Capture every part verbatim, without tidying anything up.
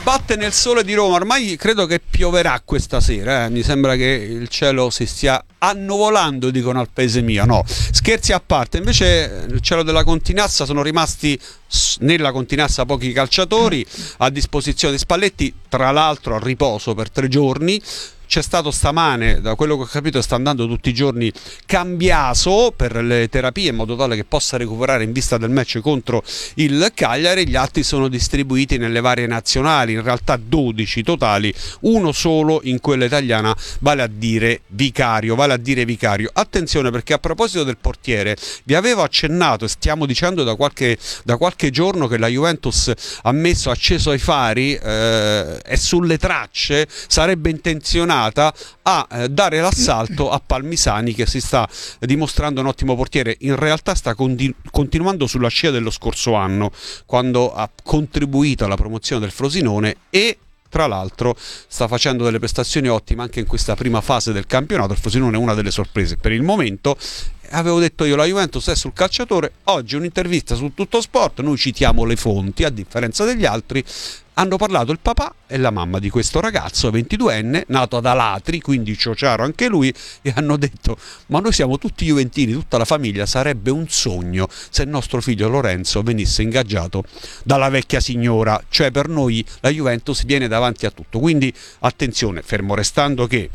Batte nel sole di Roma, ormai credo che pioverà questa sera, eh? Mi sembra che il cielo si stia annuvolando, dicono al paese mio. No, scherzi a parte, invece nel cielo della Continassa sono rimasti nella Continassa pochi calciatori a disposizione di Spalletti, tra l'altro a riposo per tre giorni. C'è stato stamane, da quello che ho capito, sta andando tutti i giorni Cambiaso per le terapie in modo tale che possa recuperare in vista del match contro il Cagliari. Gli altri sono distribuiti nelle varie nazionali, in realtà dodici totali, uno solo in quella italiana, vale a dire Vicario, vale a dire Vicario. Attenzione, perché a proposito del portiere, vi avevo accennato e stiamo dicendo da qualche, da qualche giorno che la Juventus ha messo acceso ai fari, eh, è sulle tracce, sarebbe intenzionata a eh, dare l'assalto a Palmisani, che si sta dimostrando un ottimo portiere. In realtà sta continu- continuando sulla scia dello scorso anno, quando ha contribuito alla promozione del Frosinone, e tra l'altro sta facendo delle prestazioni ottime anche in questa prima fase del campionato. Il Frosinone è una delle sorprese per il momento. Avevo detto io, la Juventus è sul calciatore. Oggi un'intervista su Tutto Sport, noi citiamo le fonti a differenza degli altri. Hanno parlato il papà e la mamma di questo ragazzo ventiduenne, nato ad Alatri, quindi ciociaro anche lui, e hanno detto: ma noi siamo tutti juventini, tutta la famiglia, sarebbe un sogno se il nostro figlio Lorenzo venisse ingaggiato dalla vecchia signora. Cioè, per noi la Juventus viene davanti a tutto. Quindi attenzione, fermo restando che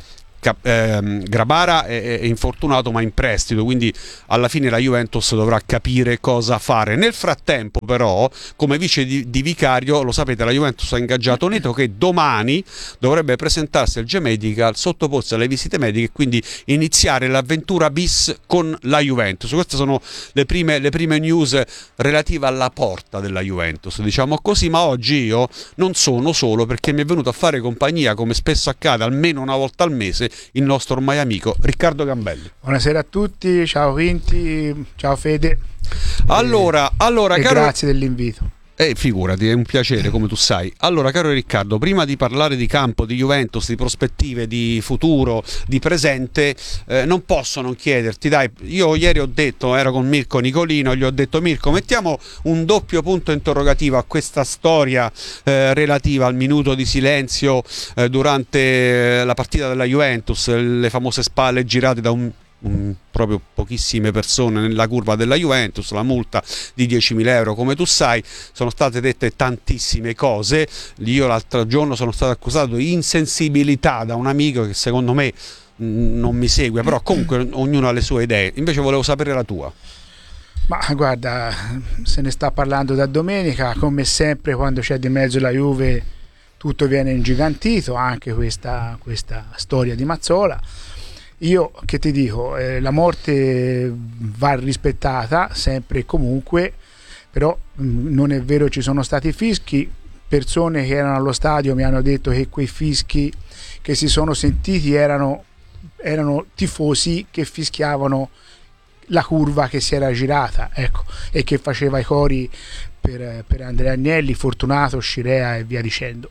Grabara è infortunato ma in prestito, quindi alla fine la Juventus dovrà capire cosa fare. Nel frattempo però, come vice di, di Vicario, lo sapete, la Juventus ha ingaggiato Neto, che domani dovrebbe presentarsi al G-Medical, sottoporsi alle visite mediche e quindi iniziare l'avventura bis con la Juventus. Queste sono le prime, le prime news relative alla porta della Juventus, diciamo così. Ma oggi io non sono solo, perché mi è venuto a fare compagnia, come spesso accade almeno una volta al mese, il nostro ormai amico Riccardo Gambelli. Buonasera a tutti, ciao Quinti, ciao Fede. Allora, e, allora e caro... grazie dell'invito. Eh, figurati, è un piacere, come tu sai. Allora, caro Riccardo, prima di parlare di campo, di Juventus, di prospettive, di futuro, di presente, eh, non posso non chiederti, dai, io ieri ho detto, ero con Mirko Nicolino, gli ho detto: Mirko, mettiamo un doppio punto interrogativo a questa storia eh, relativa al minuto di silenzio eh, durante la partita della Juventus, le famose spalle girate da un Um, proprio pochissime persone nella curva della Juventus, la multa di diecimila euro, come tu sai. Sono state dette tantissime cose. Io l'altro giorno sono stato accusato di insensibilità da un amico che secondo me mh, non mi segue, però comunque ognuno ha le sue idee. Invece volevo sapere la tua. Ma guarda, se ne sta parlando da domenica, come sempre quando c'è di mezzo la Juve tutto viene ingigantito, anche questa, questa storia di Mazzola. Io che ti dico, eh, la morte va rispettata sempre e comunque, però mh, non è vero, ci sono stati fischi. Persone che erano allo stadio mi hanno detto che quei fischi che si sono sentiti erano, erano tifosi che fischiavano la curva che si era girata, ecco, e che faceva i cori per, per Andrea Agnelli, Fortunato, Scirea e via dicendo.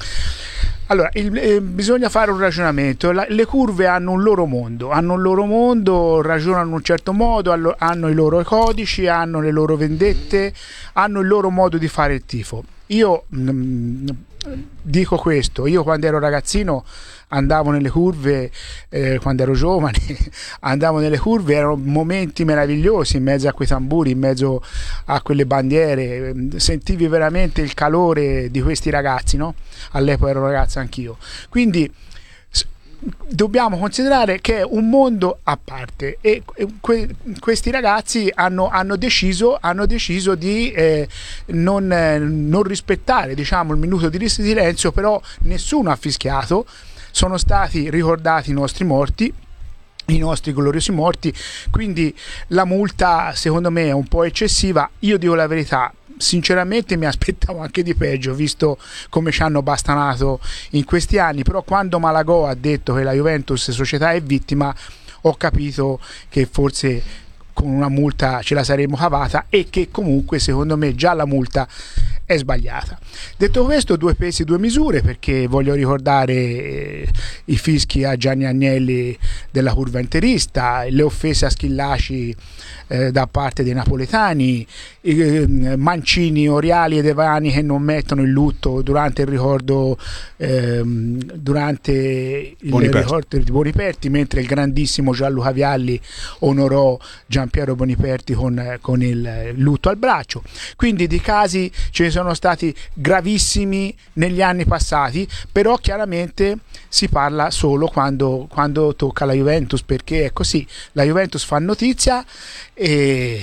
Allora, il, eh, bisogna fare un ragionamento. La, le curve hanno un loro mondo, hanno un loro mondo, ragionano in un certo modo, allo, hanno i loro codici, hanno le loro vendette, hanno il loro modo di fare il tifo. Io mh, dico questo: io quando ero ragazzino andavo nelle curve, eh, quando ero giovane andavo nelle curve, erano momenti meravigliosi in mezzo a quei tamburi, in mezzo a quelle bandiere, sentivi veramente il calore di questi ragazzi, no? All'epoca ero ragazzo anch'io, quindi dobbiamo considerare che è un mondo a parte, e que- questi ragazzi hanno, hanno deciso hanno deciso di eh, non, eh, non rispettare, diciamo, il minuto di silenzio, però nessuno ha fischiato. Sono stati ricordati i nostri morti, i nostri gloriosi morti, quindi la multa secondo me è un po' eccessiva. Io dico la verità, sinceramente mi aspettavo anche di peggio, visto come ci hanno bastanato in questi anni, però quando Malagò ha detto che la Juventus società è vittima, ho capito che forse con una multa ce la saremmo cavata, e che comunque secondo me già la multa è sbagliata. Detto questo, due pesi due misure, perché voglio ricordare eh, i fischi a Gianni Agnelli della curva interista, le offese a Schillaci eh, da parte dei napoletani, eh, Mancini, Oriali ed Evani che non mettono il lutto durante il ricordo eh, durante il Boniperti. ricordo di Boniperti, mentre il grandissimo Gianluca Vialli onorò Giampiero Boniperti con, con il lutto al braccio. Quindi di casi ce ne sono stati gravissimi negli anni passati, però chiaramente si parla solo quando, quando tocca la Juventus, perché è così, la Juventus fa notizia e,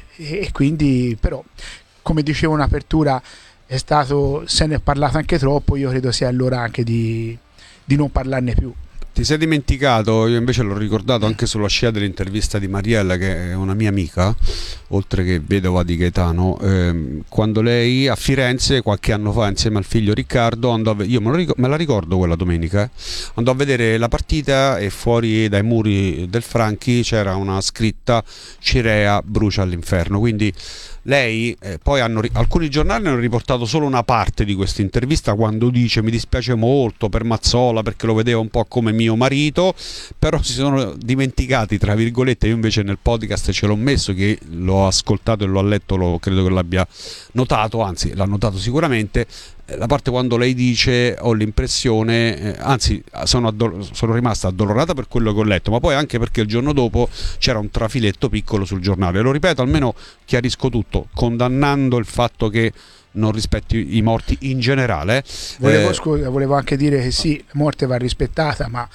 e quindi, però, come dicevo in apertura, è stato, se ne è parlato anche troppo, io credo sia l'ora anche di, di non parlarne più. Ti sei dimenticato, io invece l'ho ricordato anche sulla scia dell'intervista di Mariella, che è una mia amica, oltre che vedova di Gaetano, ehm, quando lei a Firenze qualche anno fa insieme al figlio Riccardo andò a, io me, lo ricordo, me la ricordo quella domenica, eh, andò a vedere la partita e fuori dai muri del Franchi c'era una scritta Cirea brucia all'inferno, quindi lei eh, poi hanno, alcuni giornali hanno riportato solo una parte di questa intervista, quando dice mi dispiace molto per Mazzola perché lo vedeva un po' come mio marito, però si sono dimenticati, tra virgolette, io invece nel podcast ce l'ho messo, che l'ho ascoltato e l'ho letto, lo, credo che l'abbia notato, anzi l'ha notato sicuramente, la parte quando lei dice ho l'impressione, eh, anzi sono, addol- sono rimasta addolorata per quello che ho letto, ma poi anche perché il giorno dopo c'era un trafiletto piccolo sul giornale. Lo ripeto, almeno chiarisco tutto, condannando il fatto che non rispetti i morti in generale. Volevo, eh, scusa, volevo anche dire che sì, la morte va rispettata, ma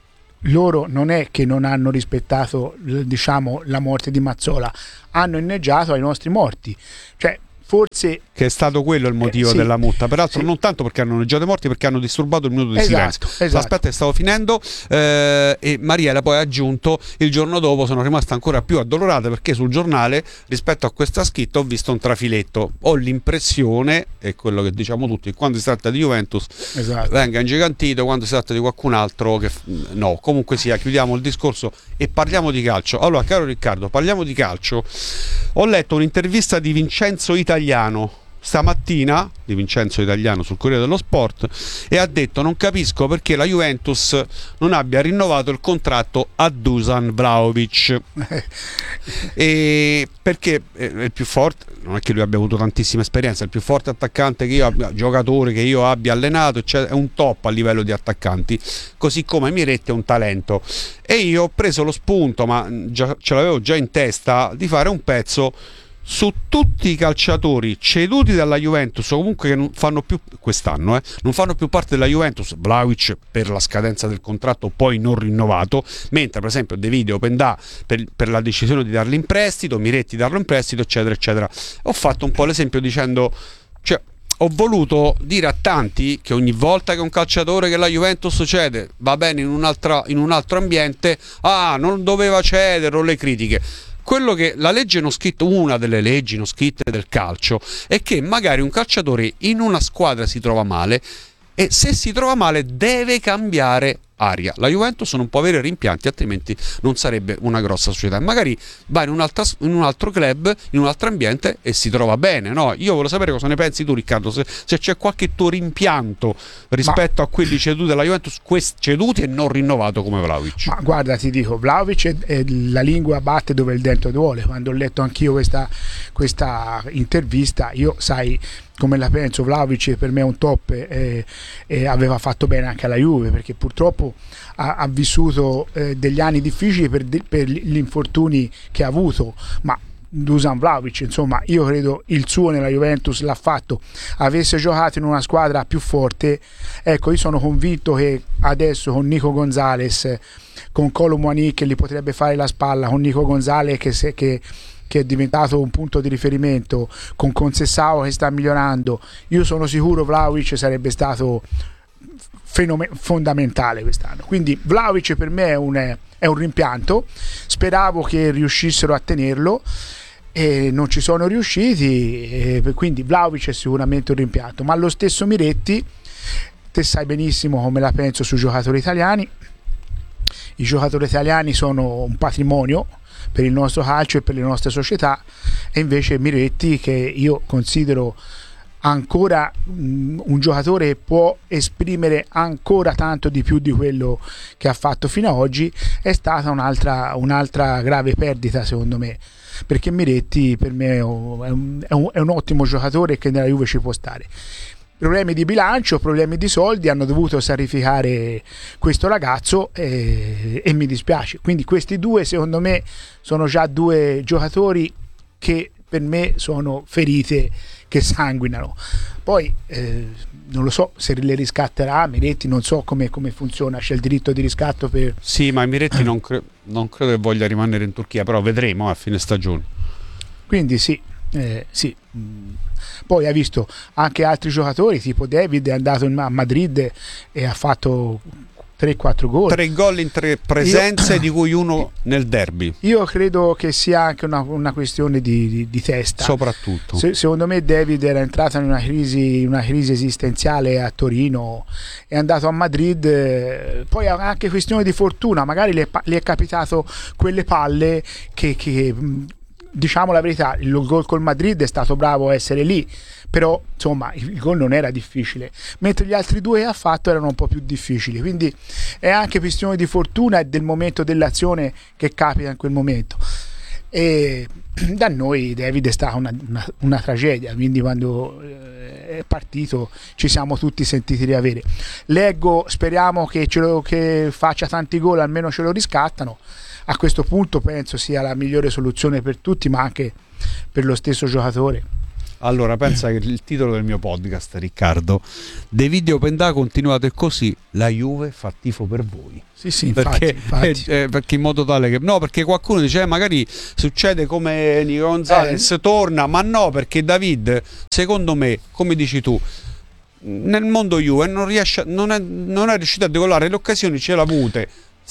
loro non è che non hanno rispettato, diciamo, la morte di Mazzola, hanno inneggiato ai nostri morti, cioè forse che è stato quello il motivo eh, sì, della multa, peraltro sì. Non tanto perché hanno neggiato i morti, perché hanno disturbato il minuto di Esatto, silenzio. esatto. Aspetta, stavo finendo, eh, e Mariella poi ha aggiunto il giorno dopo sono rimasta ancora più addolorata perché sul giornale rispetto a questa scritta ho visto un trafiletto, ho l'impressione, è quello che diciamo tutti, che quando si tratta di Juventus esatto. venga ingigantito, quando si tratta di qualcun altro che no. Comunque sia, chiudiamo il discorso e parliamo di calcio. Allora, caro Riccardo, parliamo di calcio. Ho letto un'intervista di Vincenzo Italiano stamattina, di Vincenzo Italiano sul Corriere dello Sport, e ha detto non capisco perché la Juventus non abbia rinnovato il contratto a Dusan Vlahovic. E perché è il più forte, non è che lui abbia avuto tantissima esperienza, è il più forte attaccante che io abbia, giocatore che io abbia allenato, cioè è un top a livello di attaccanti, così come Miretti è un talento. E io ho preso lo spunto, ma già, ce l'avevo già in testa, di fare un pezzo su tutti i calciatori ceduti dalla Juventus o comunque che non fanno più quest'anno, eh, non fanno più parte della Juventus. Vlahovic per la scadenza del contratto poi non rinnovato, mentre per esempio De Video Pendà per, per la decisione di darlo in prestito, Miretti darlo in prestito, eccetera eccetera. Ho fatto un po' l'esempio dicendo, cioè ho voluto dire a tanti che ogni volta che un calciatore che la Juventus cede va bene in, un'altra, in un altro ambiente, ah non doveva cedere, o le critiche. Quello che la legge non scritta, una delle leggi non scritte del calcio, è che magari un calciatore in una squadra si trova male e se si trova male deve cambiare aria. La Juventus non può avere rimpianti, altrimenti non sarebbe una grossa società. Magari va in, un'altra, in un altro club, in un altro ambiente e si trova bene, no? Io voglio sapere cosa ne pensi tu, Riccardo, se, se c'è qualche tuo rimpianto rispetto ma, a quelli ceduti dalla Juventus, questi ceduti e non rinnovato come Vlahovic. Ma guarda, ti dico, Vlahovic è, è la lingua batte dove il dente duole. Quando ho letto anch'io questa, questa intervista, io sai come la penso, Vlahovic per me è un top e, e aveva fatto bene anche alla Juve, perché purtroppo ha, ha vissuto eh, degli anni difficili per, per gli infortuni che ha avuto, ma Dusan Vlahovic, insomma, io credo il suo nella Juventus l'ha fatto. Avesse giocato in una squadra più forte, ecco, io sono convinto che adesso con Nico Gonzalez, con Kolo Muani che gli potrebbe fare la spalla, con Nico Gonzalez che, se, che che è diventato un punto di riferimento, con Conceição che sta migliorando, io sono sicuro Vlahovic sarebbe stato fenome- fondamentale quest'anno. Quindi Vlahovic per me è un, è un rimpianto, speravo che riuscissero a tenerlo e non ci sono riusciti, e quindi Vlahovic è sicuramente un rimpianto, ma lo stesso Miretti, te sai benissimo come la penso sui giocatori italiani. I giocatori italiani sono un patrimonio per il nostro calcio e per le nostre società, e invece Miretti, che io considero ancora mh, un giocatore può esprimere ancora tanto di più di quello che ha fatto fino ad oggi, è stata un'altra, un'altra grave perdita secondo me, perché Miretti per me è un, è un, è un ottimo giocatore che nella Juve ci può stare. Problemi di bilancio, problemi di soldi hanno dovuto sacrificare questo ragazzo e, e mi dispiace. Quindi questi due secondo me sono già due giocatori che per me sono ferite che sanguinano. Poi eh, non lo so se le riscatterà Miretti, non so come, come funziona, c'è il diritto di riscatto per... Sì, ma Miretti non, cre- non credo che voglia rimanere in Turchia, però vedremo a fine stagione. Quindi sì, eh, sì. Poi ha visto anche altri giocatori, tipo David è andato in, a Madrid e ha fatto tre quattro gol. Tre gol in tre presenze, io, di cui uno nel derby. Io credo che sia anche una, una questione di, di, di testa. Soprattutto. Se, secondo me David era entrato in una crisi, una crisi esistenziale a Torino, è andato a Madrid, eh, poi ha anche questione di fortuna, magari le, le è capitato quelle palle che... che diciamo la verità, il gol col Madrid è stato bravo a essere lì, però insomma il gol non era difficile, mentre gli altri due che ha fatto erano un po' più difficili, quindi è anche questione di fortuna e del momento dell'azione che capita in quel momento. E da noi David è stata una, una, una tragedia, quindi quando è partito ci siamo tutti sentiti riavere. Leggo, speriamo che, ce lo, che faccia tanti gol, almeno ce lo riscattano. A questo punto penso sia la migliore soluzione per tutti, ma anche per lo stesso giocatore. Allora, pensa che il titolo del mio podcast, Riccardo, De Video Pendà, continuate così, la Juve fa tifo per voi. Sì, sì, perché, infatti, infatti. Eh, perché in modo tale che no, perché qualcuno dice eh, magari succede come Nico Gonzalez eh. torna, ma no, perché David, secondo me, come dici tu, nel mondo Juve non riesce, non è, non è riuscito a decollare, le occasioni ce l'ha avute.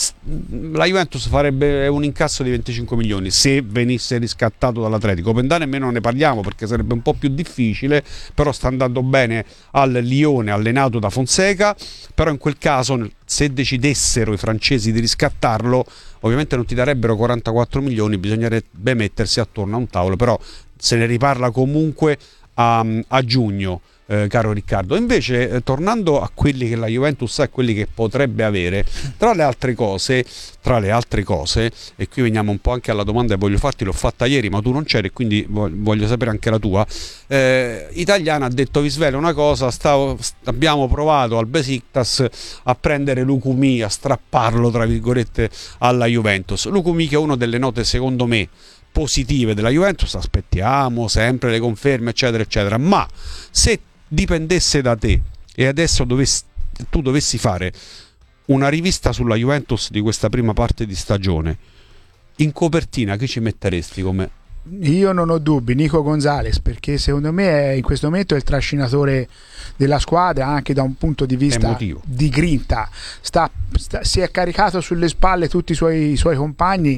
La Juventus farebbe un incasso di venticinque milioni se venisse riscattato dall'Atletico. Pendà nemmeno ne parliamo perché sarebbe un po' più difficile, però sta andando bene al Lione, allenato da Fonseca. Però in quel caso, se decidessero i francesi di riscattarlo, ovviamente non ti darebbero quarantaquattro milioni, bisognerebbe mettersi attorno a un tavolo, però se ne riparla comunque a, a giugno. Eh, caro Riccardo, invece eh, tornando a quelli che la Juventus ha e quelli che potrebbe avere, tra le altre cose, tra le altre cose, e qui veniamo un po' anche alla domanda che voglio farti, l'ho fatta ieri ma tu non c'eri, quindi voglio sapere anche la tua. eh, Italiana ha detto: vi svelo una cosa, stavo, abbiamo provato al Besiktas a prendere Lukumi, a strapparlo tra virgolette alla Juventus. Lukumi, che è una delle note secondo me positive della Juventus, aspettiamo sempre le conferme eccetera eccetera, ma se dipendesse da te e adesso dovessi, tu dovessi fare una rivista sulla Juventus di questa prima parte di stagione, in copertina chi ci metteresti come? Io non ho dubbi, Nico Gonzalez, perché secondo me è, in questo momento è il trascinatore della squadra, anche da un punto di vista Emotivo. Di grinta. Sta, sta, si è caricato sulle spalle tutti i suoi, i suoi compagni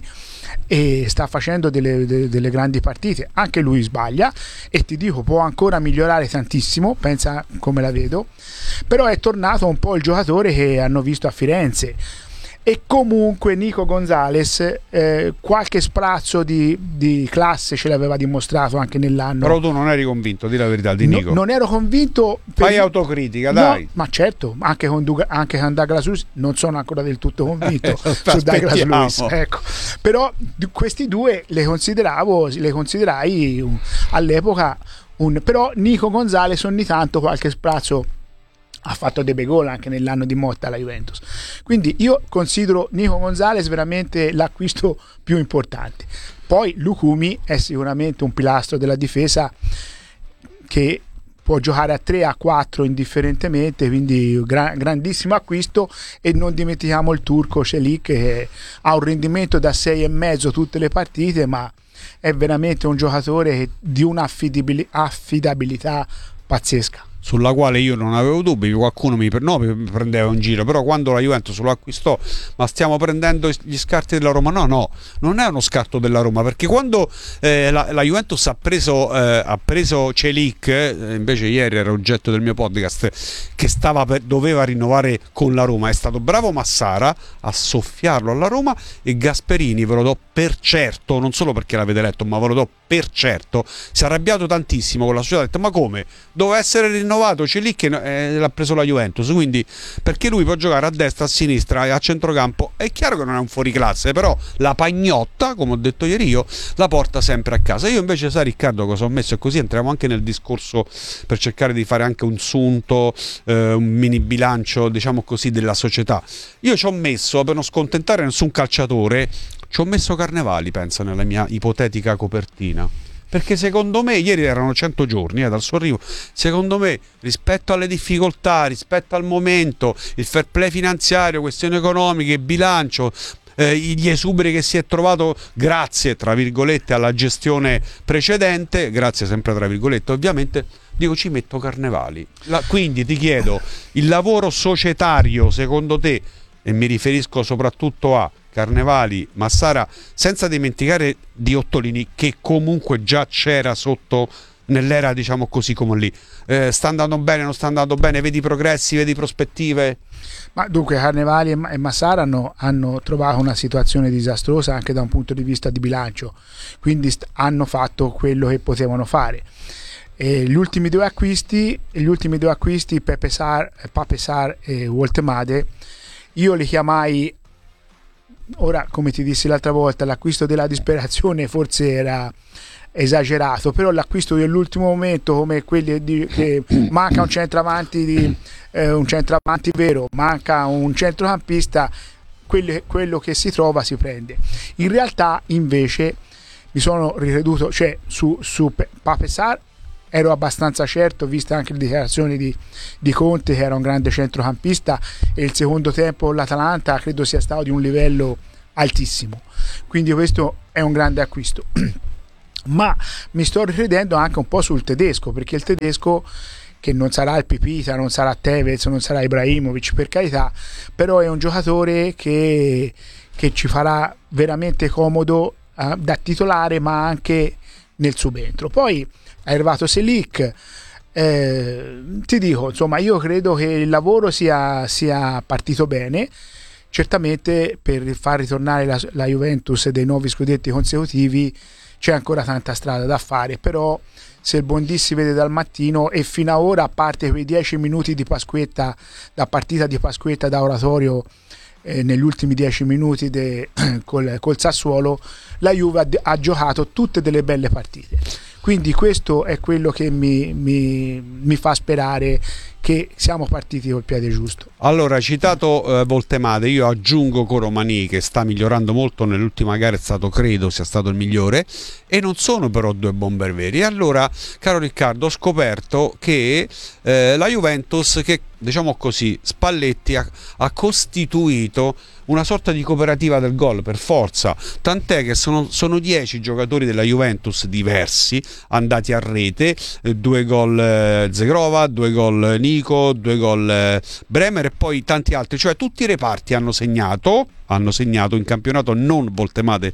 e sta facendo delle, delle, delle grandi partite. Anche lui sbaglia e ti dico può ancora migliorare tantissimo, pensa come la vedo, però è tornato un po' il giocatore che hanno visto a Firenze. E comunque Nico Gonzalez eh, qualche sprazzo di, di classe ce l'aveva dimostrato anche nell'anno. Però tu non eri convinto, di la verità, di Nico. No, non ero convinto per... Fai autocritica, no, dai. ma certo, anche con, Duga, anche con Douglas Luiz non sono ancora del tutto convinto su Douglas Luiz, ecco. Però questi due le consideravo, le considerai un, all'epoca un, però Nico Gonzalez ogni tanto qualche sprazzo ha fatto dei bei gol anche nell'anno di Motta alla Juventus, quindi io considero Nico Gonzalez veramente l'acquisto più importante. Poi Lukumi è sicuramente un pilastro della difesa che può giocare a tre a quattro indifferentemente, quindi gra- grandissimo acquisto. E non dimentichiamo il turco Celik, che ha un rendimento da sei e mezzo tutte le partite, ma è veramente un giocatore di un'affidabilità pazzesca, sulla quale io non avevo dubbi. Qualcuno mi, no, mi prendeva in giro, però quando la Juventus lo acquistò, ma stiamo prendendo gli scarti della Roma, no no, non è uno scarto della Roma, perché quando eh, la, la Juventus ha preso eh, ha preso Celik, eh, invece ieri era oggetto del mio podcast, che stava per, doveva rinnovare con la Roma, è stato bravo Massara a soffiarlo alla Roma, e Gasperini, ve lo do per certo, non solo perché l'avete letto, ma ve lo do per certo, si è arrabbiato tantissimo con la società, ha detto ma come? Doveva essere rinnovato, c'è lì che eh, l'ha preso la Juventus, quindi perché lui può giocare a destra, a sinistra e a centrocampo, è chiaro che non è un fuoriclasse, però la pagnotta, come ho detto ieri io, la porta sempre a casa. Io invece sai Riccardo cosa ho messo, e così entriamo anche nel discorso per cercare di fare anche un sunto, eh, un mini bilancio diciamo così della società. Io ci ho messo, per non scontentare nessun calciatore, ci ho messo Carnevali, pensa, nella mia ipotetica copertina, perché secondo me ieri erano cento giorni eh, dal suo arrivo, secondo me rispetto alle difficoltà, rispetto al momento, il fair play finanziario, questioni economiche, bilancio, eh, gli esuberi che si è trovato grazie tra virgolette alla gestione precedente, grazie sempre tra virgolette ovviamente, dico ci metto Carnevali. La, quindi ti chiedo, il lavoro societario secondo te, e mi riferisco soprattutto a Carnevali, Massara, senza dimenticare di Ottolini che comunque già c'era sotto nell'era diciamo così come lì, eh, sta andando bene, non sta andando bene, vedi progressi, vedi prospettive? Ma dunque Carnevali e Massara hanno, hanno trovato una situazione disastrosa anche da un punto di vista di bilancio, quindi st- hanno fatto quello che potevano fare. E gli ultimi due acquisti, gli ultimi due acquisti Pepe Sar, Pape Sarr e Woltemade, io li chiamai, ora come ti dissi l'altra volta, l'acquisto della disperazione forse era esagerato, però l'acquisto dell'ultimo momento, come quelli di, che manca un centravanti di, eh, un centravanti vero, manca un centrocampista, quello, quello che si trova si prende. In realtà invece mi sono ricreduto, cioè su, su Pape Sarr ero abbastanza certo, viste anche le dichiarazioni di, di Conte che era un grande centrocampista, e il secondo tempo l'Atalanta credo sia stato di un livello altissimo, quindi questo è un grande acquisto. Ma mi sto ricredendo anche un po' sul tedesco, perché il tedesco, che non sarà il Pipita, non sarà Tevez, non sarà Ibrahimovic, per carità, però è un giocatore che, che ci farà veramente comodo eh, da titolare, ma anche nel subentro. Poi è arrivato Selic, eh, ti dico, insomma, io credo che il lavoro sia, sia partito bene. Certamente per far ritornare la, la Juventus dei nuovi scudetti consecutivi c'è ancora tanta strada da fare, però se il Buondì si vede dal mattino, e fino ad ora, a parte quei dieci minuti di Pasquetta, da partita di Pasquetta da oratorio, eh, negli ultimi dieci minuti de, col, col Sassuolo, la Juve ha, ha giocato tutte delle belle partite. Quindi questo è quello che mi, mi, mi fa sperare che siamo partiti col piede giusto. Allora, citato eh, Woltemade, io aggiungo Coromani, che sta migliorando molto, nell'ultima gara è stato, credo sia stato il migliore, e non sono però due bomber veri. E allora, caro Riccardo, ho scoperto che eh, la Juventus, che diciamo così, Spalletti ha, ha costituito una sorta di cooperativa del gol per forza, tant'è che sono, sono dieci giocatori della Juventus diversi andati a rete, eh, due gol eh, Zegrova, due gol Nico, due gol eh, Bremer e poi tanti altri, cioè tutti i reparti hanno segnato hanno segnato in campionato, non Woltemade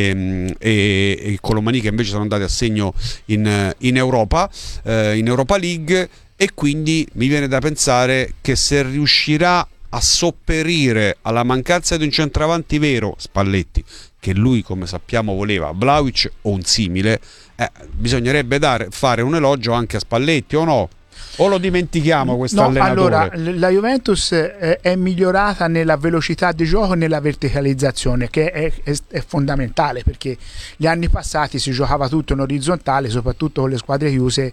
e, e, e Colomani, che invece sono andati a segno in, in Europa eh, in Europa League, e quindi mi viene da pensare che se riuscirà a sopperire alla mancanza di un centravanti vero, Spalletti, che lui come sappiamo voleva, Vlahovic o un simile, eh, bisognerebbe dare, fare un elogio anche a Spalletti, o no? O lo dimentichiamo questo no, allenatore? Allora, la Juventus è, è migliorata nella velocità di gioco e nella verticalizzazione, che è, è, è fondamentale, perché gli anni passati si giocava tutto in orizzontale, soprattutto con le squadre chiuse,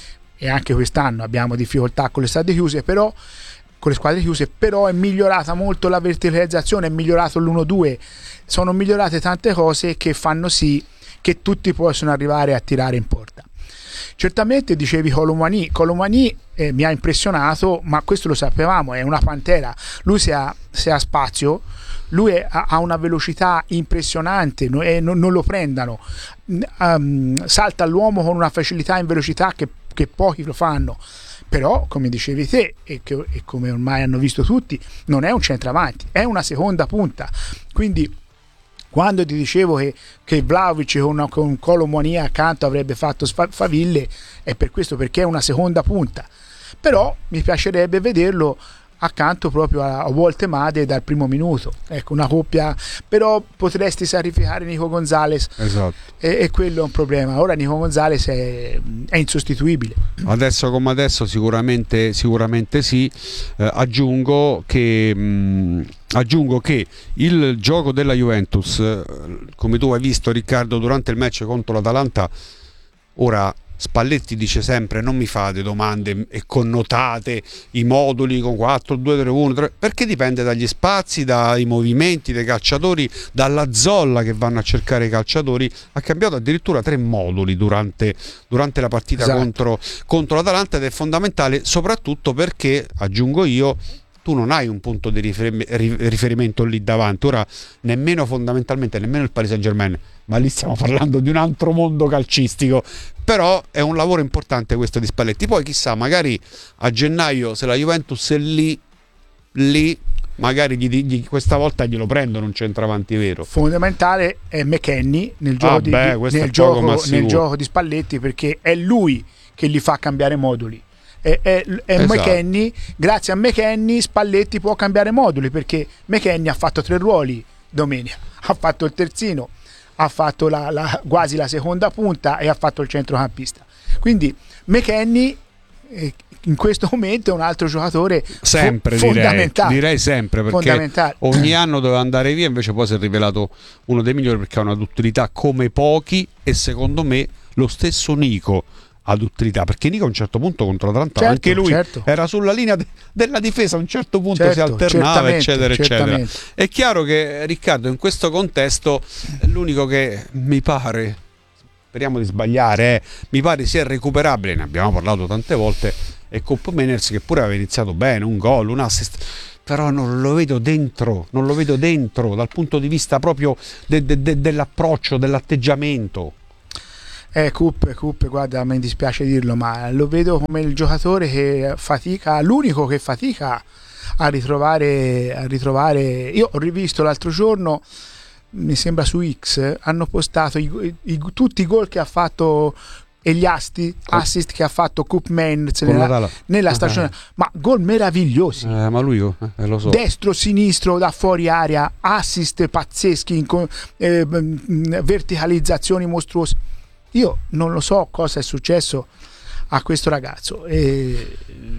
e anche quest'anno abbiamo difficoltà con le squadre chiuse, però con le squadre chiuse, però è migliorata molto la verticalizzazione, è migliorato l'uno due, sono migliorate tante cose che fanno sì che tutti possono arrivare a tirare in porta. Certamente dicevi Colomani, Colomani eh, mi ha impressionato, ma questo lo sapevamo, è una pantera, lui se ha, se ha spazio, lui è, ha una velocità impressionante, no, e non, non lo prendano, um, salta all'uomo con una facilità in velocità che, che pochi lo fanno, però come dicevi te e, che, e come ormai hanno visto tutti, non è un centravanti, è una seconda punta, quindi quando ti dicevo che, che Vlahovic con, con Colomani accanto avrebbe fatto faville, è per questo, perché è una seconda punta, però mi piacerebbe vederlo accanto proprio a Walter Made dal primo minuto. Ecco, una coppia, però potresti sacrificare Nico Gonzalez, esatto. e, e quello è un problema. Ora Nico Gonzalez è, è insostituibile. Adesso come adesso sicuramente, sicuramente sì. Eh, aggiungo che mh, aggiungo che il gioco della Juventus, eh, come tu hai visto Riccardo durante il match contro l'Atalanta, ora Spalletti dice sempre non mi fate domande e connotate i moduli con quattro due tre uno tre, perché dipende dagli spazi, dai movimenti dei calciatori, dalla zolla che vanno a cercare i calciatori. Ha cambiato addirittura tre moduli durante, durante la partita, esatto, contro, contro l'Atalanta, ed è fondamentale soprattutto perché, aggiungo io, tu non hai un punto di riferimento lì davanti. Ora nemmeno fondamentalmente nemmeno il Paris Saint-Germain, ma lì stiamo parlando di un altro mondo calcistico. Però è un lavoro importante questo di Spalletti. Poi chissà, magari a gennaio, se la Juventus è lì lì magari gli, gli, questa volta glielo prendono un centravanti vero. Fondamentale è McKennie nel gioco, ah, di, beh, di, nel, gioco nel gioco di Spalletti, perché è lui che gli fa cambiare moduli. È, è, è esatto. McKennie, grazie a McKennie Spalletti può cambiare moduli, perché McKennie ha fatto tre ruoli domenica, ha fatto il terzino, ha fatto la, la, quasi la seconda punta e ha fatto il centrocampista. Quindi McKennie eh, in questo momento è un altro giocatore sempre fo- fondamentale. Direi, direi sempre, perché ogni anno doveva andare via, invece poi si è rivelato uno dei migliori, perché ha una duttilità come pochi, e secondo me lo stesso Nico ha duttilità, perché Nico a un certo punto contro l'Atalanta, certo, anche lui certo. era sulla linea de- della difesa, a un certo punto certo, si alternava eccetera eccetera. È chiaro che Riccardo in questo contesto l'unico che mi pare, speriamo di sbagliare, eh, mi pare sia recuperabile, ne abbiamo parlato tante volte, è Koop Meiners, che pure aveva iniziato bene, un gol, un assist, però non lo vedo dentro, non lo vedo dentro dal punto di vista proprio de- de- de- dell'approccio, dell'atteggiamento. Eh, Koop, Koop, guarda, mi dispiace dirlo, ma lo vedo come il giocatore che fatica, l'unico che fatica a ritrovare, a ritrovare. Io ho rivisto l'altro giorno, mi sembra su X, hanno postato i, i, tutti i gol che ha fatto e gli asti, assist che ha fatto Koop Meiners nella, nella stagione, uh-huh. ma gol meravigliosi, eh, ma lui eh, lo so. Destro, sinistro, da fuori area, assist pazzeschi, in, eh, verticalizzazioni mostruose. Io non lo so cosa è successo a questo ragazzo e,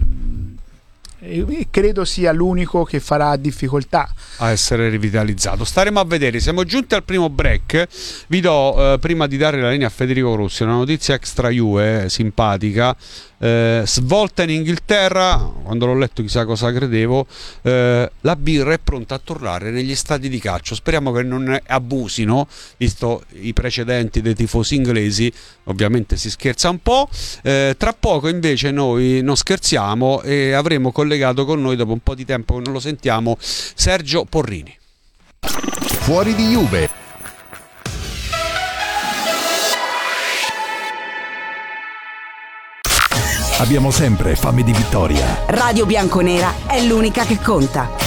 e credo sia l'unico che farà difficoltà a essere rivitalizzato. Staremo a vedere. Siamo giunti al primo break. Vi do, eh, prima di dare la linea a Federico Rossi, una notizia extra Juve, eh, simpatica. Eh, svolta in Inghilterra, quando l'ho letto chissà cosa credevo, eh, la birra è pronta a tornare negli stadi di calcio. Speriamo che non abusino, visto i precedenti dei tifosi inglesi. Ovviamente si scherza un po', eh, tra poco invece noi non scherziamo e avremo collegato con noi, dopo un po' di tempo che non lo sentiamo, Sergio Porrini. Fuori di Juve. Abbiamo sempre fame di vittoria. Radio Bianconera è l'unica che conta.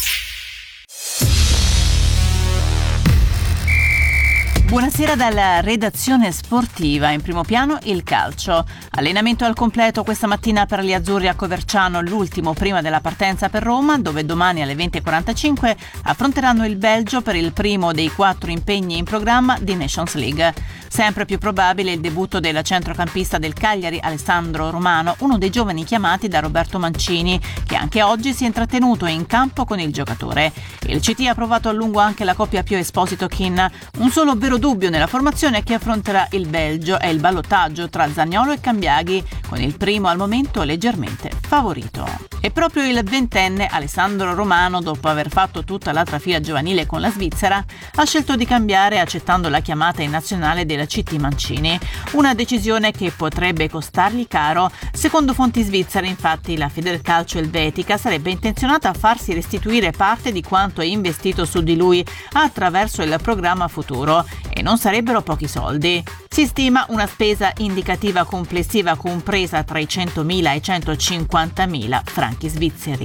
Buonasera dalla redazione sportiva. In primo piano il calcio. Allenamento al completo questa mattina per gli azzurri a Coverciano, l'ultimo prima della partenza per Roma, dove domani alle venti e quarantacinque affronteranno il Belgio per il primo dei quattro impegni in programma di Nations League. Sempre più probabile il debutto del centrocampista del Cagliari Alessandro Romano, uno dei giovani chiamati da Roberto Mancini, che anche oggi si è intrattenuto in campo con il giocatore. Il C T ha provato a lungo anche la coppia Pio Esposito-Kin. Un solo vero dubbio nella formazione che affronterà il Belgio è il ballottaggio tra Zaniolo e Cambiaghi, con il primo al momento leggermente favorito. E proprio il ventenne Alessandro Romano, dopo aver fatto tutta la trafila giovanile con la Svizzera, ha scelto di cambiare accettando la chiamata in nazionale della C T Mancini, una decisione che potrebbe costargli caro. Secondo fonti svizzere, infatti, la Federcalcio Elvetica sarebbe intenzionata a farsi restituire parte di quanto è investito su di lui attraverso il programma Futuro, e non sarebbero pochi soldi. Si stima una spesa indicativa complessiva compresa tra i centomila e i centocinquantamila franchi svizzeri.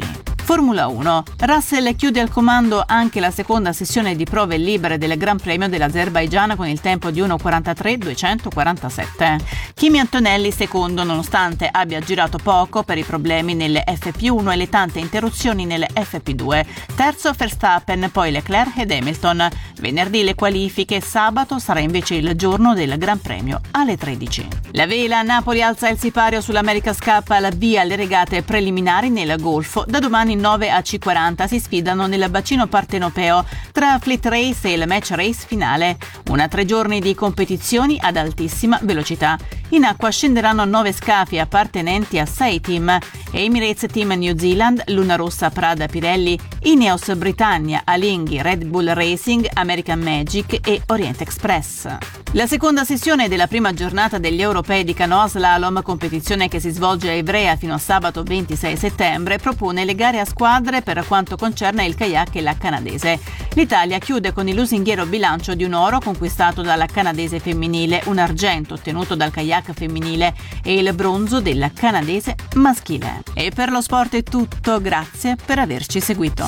Formula uno. Russell chiude al comando anche la seconda sessione di prove libere del Gran Premio dell'Azerbaigian con il tempo di uno quarantatré duecentoquarantasette. Kimi Antonelli secondo nonostante abbia girato poco per i problemi nelle F P uno e le tante interruzioni nelle F P due. Terzo Verstappen, poi Leclerc ed Hamilton. Venerdì le qualifiche, sabato sarà invece il giorno del Gran Premio alle tredici. La vela, Napoli alza il sipario sull'America's Cup alla via alle regate preliminari nel Golfo. Da domani nove a C quaranta si sfidano nel bacino partenopeo tra Fleet Race e il match race finale. Una tre giorni di competizioni ad altissima velocità. In acqua scenderanno nove scafi appartenenti a sei team: Emirates Team New Zealand, Luna Rossa Prada Pirelli, Ineos Britannia, Alinghi, Red Bull Racing, American Magic e Orient Express. La seconda sessione della prima giornata degli europei di canoa slalom, competizione che si svolge a Ivrea fino a sabato ventisei settembre, propone le gare a squadre per quanto concerne il kayak e la canadese. L'Italia chiude con il lusinghiero bilancio di un oro conquistato dalla canadese femminile, un argento ottenuto dal kayak femminile e il bronzo della canadese maschile. E per lo sport è tutto, grazie per averci seguito.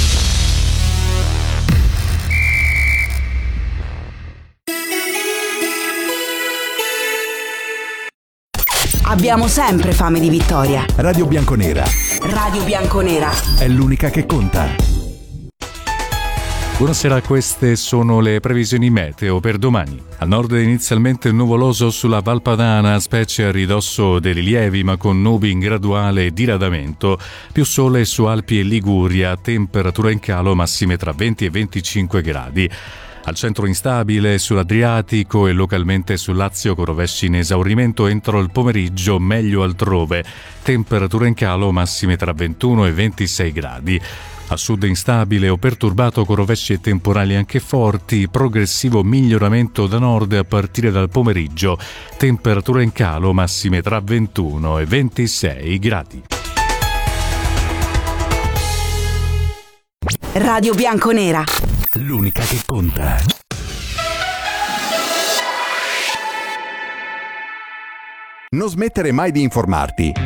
Abbiamo sempre fame di vittoria. Radio Bianconera Radio Bianconera è l'unica che conta. Buonasera, queste sono le previsioni meteo per domani. Al nord inizialmente nuvoloso sulla Val Padana, specie a ridosso dei rilievi, ma con nubi in graduale diradamento. Più sole su Alpi e Liguria, temperatura in calo, massime tra venti e venticinque gradi. Al centro instabile sull'Adriatico e localmente sul Lazio con rovesci in esaurimento entro il pomeriggio, meglio altrove. Temperature in calo, massime tra ventuno e ventisei gradi. A sud instabile o perturbato con rovesci e temporali anche forti, progressivo miglioramento da nord a partire dal pomeriggio. Temperature in calo, massime tra ventuno e ventisei gradi. Radio Bianconera, L'unica che conta. Non smettere mai di informarti.